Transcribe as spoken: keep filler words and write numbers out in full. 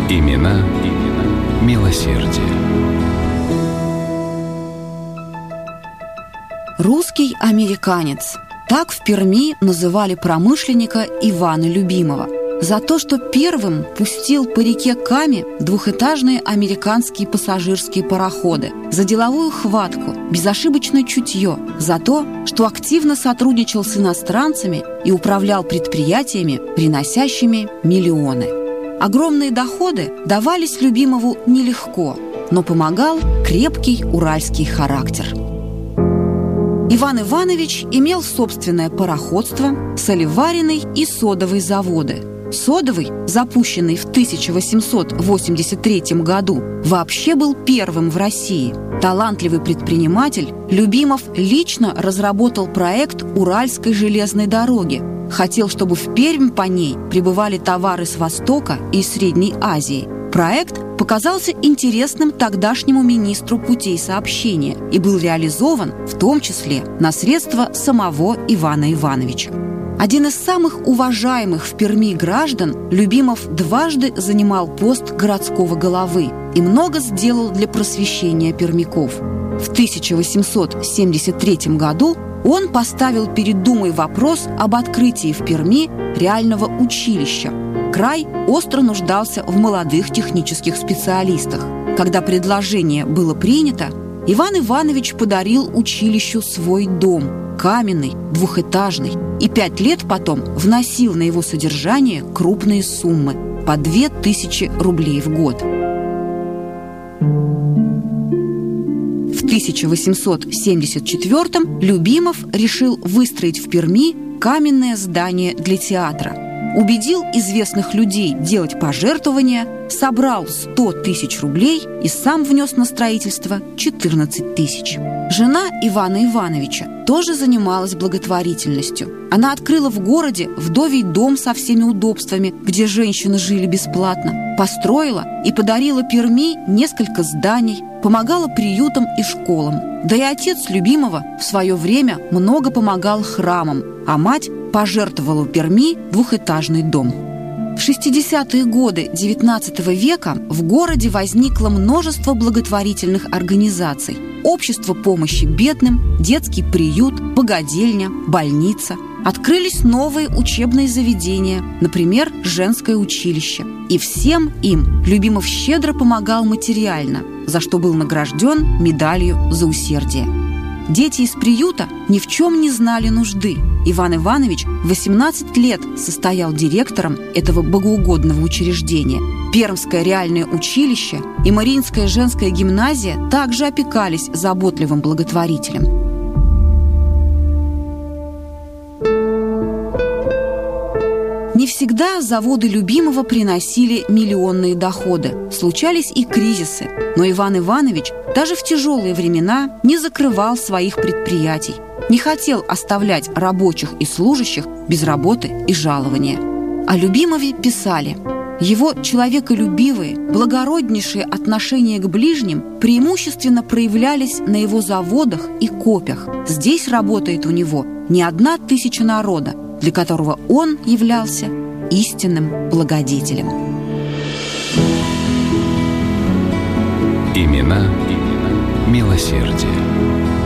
Имена, имена милосердия. Русский американец. Так в Перми называли промышленника Ивана Любимова за то, что первым пустил по реке Каме двухэтажные американские пассажирские пароходы, за деловую хватку, безошибочное чутье, за то, что активно сотрудничал с иностранцами и управлял предприятиями, приносящими миллионы. Огромные доходы давались Любимову нелегко, но помогал крепкий уральский характер. Иван Иванович имел собственное пароходство, солеваренный и содовый заводы. Содовый, запущенный в тысяча восемьсот восемьдесят третьем году, вообще был первым в России. Талантливый предприниматель, Любимов лично разработал проект Уральской железной дороги. Хотел, чтобы в Пермь по ней прибывали товары с Востока и Средней Азии. Проект показался интересным тогдашнему министру путей сообщения и был реализован в том числе на средства самого Ивана Ивановича. Один из самых уважаемых в Перми граждан, Любимов дважды занимал пост городского головы и много сделал для просвещения пермяков. В тысяча восемьсот семьдесят третьем году он поставил перед Думой вопрос об открытии в Перми реального училища. Край остро нуждался в молодых технических специалистах. Когда предложение было принято, Иван Иванович подарил училищу свой дом, каменный, двухэтажный, и пять лет потом вносил на его содержание крупные суммы по две тысячи рублей в год. В тысяча восемьсот семьдесят четвёртом Любимов решил выстроить в Перми каменное здание для театра. Убедил известных людей делать пожертвования, собрал сто тысяч рублей и сам внес на строительство четырнадцать тысяч. Жена Ивана Ивановича тоже занималась благотворительностью. Она открыла в городе вдовий дом со всеми удобствами, где женщины жили бесплатно, построила и подарила Перми несколько зданий, помогала приютам и школам. Да и отец Любимова в свое время много помогал храмам, а мать пожертвовала Перми двухэтажный дом. В шестидесятые годы девятнадцатого века в городе возникло множество благотворительных организаций: общество помощи бедным, детский приют, богадельня, больница. Открылись новые учебные заведения, например, женское училище. И всем им Любимов щедро помогал материально, за что был награжден медалью за усердие. Дети из приюта ни в чем не знали нужды. Иван Иванович восемнадцать лет состоял директором этого богоугодного учреждения. Пермское реальное училище и Мариинская женская гимназия также опекались заботливым благотворителем. Не всегда заводы Любимова приносили миллионные доходы. Случались и кризисы. Но Иван Иванович даже в тяжелые времена не закрывал своих предприятий. Не хотел оставлять рабочих и служащих без работы и жалования. О Любимове писали: его человеколюбивые, благороднейшие отношения к ближним преимущественно проявлялись на его заводах и копях. Здесь работает у него не одна тысяча народа, для которого он являлся истинным благодетелем. Имена, имена милосердия.